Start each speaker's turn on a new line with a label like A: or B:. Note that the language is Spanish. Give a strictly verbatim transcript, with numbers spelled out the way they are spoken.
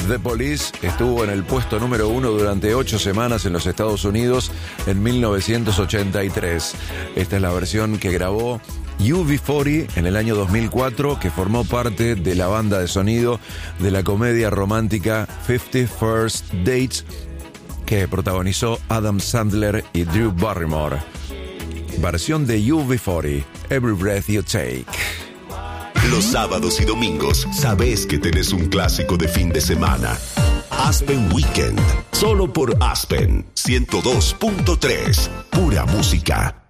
A: The Police estuvo en el puesto número uno durante ocho semanas en los Estados Unidos en mil novecientos ochenta y tres. Esta es la versión que grabó U B cuarenta en el año dos mil cuatro, que formó parte de la banda de sonido de la comedia romántica Fifty First Dates, que protagonizó Adam Sandler y Drew Barrymore. Versión de U B cuarenta, Every Breath You Take.
B: Los sábados y domingos sabes que tenés un clásico de fin de semana. Aspen Weekend, solo por Aspen ciento dos punto tres, pura música.